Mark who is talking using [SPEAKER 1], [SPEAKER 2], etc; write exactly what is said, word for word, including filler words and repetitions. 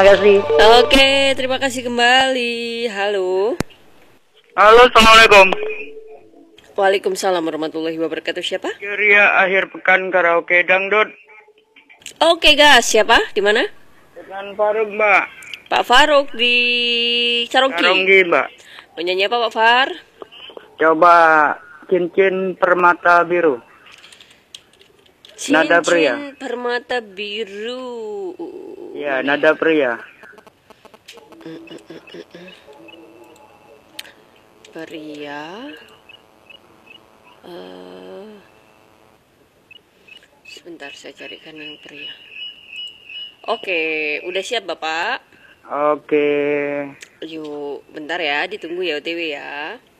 [SPEAKER 1] Terima kasih.
[SPEAKER 2] Oke, terima kasih kembali. Halo.
[SPEAKER 1] Halo, assalamualaikum.
[SPEAKER 2] Waalaikumsalam warahmatullahi wabarakatuh. Siapa?
[SPEAKER 1] Ceria akhir pekan karaoke dangdut.
[SPEAKER 2] Oke, guys. Siapa? Di mana?
[SPEAKER 1] Dengan Faruk, Mbak.
[SPEAKER 2] Pak Faruk di Carongki.
[SPEAKER 1] Carongki, Mbak.
[SPEAKER 2] Penyanyi apa, Pak Far?
[SPEAKER 1] Coba cincin permata biru.
[SPEAKER 2] Cincin
[SPEAKER 1] Nada pria.
[SPEAKER 2] permata biru.
[SPEAKER 1] Ya, nada pria.
[SPEAKER 2] Pria. Uh, sebentar saya carikan yang pria. Oke, udah siap Bapak?
[SPEAKER 1] Oke.
[SPEAKER 2] Yuk, bentar ya, ditunggu ya O T W ya.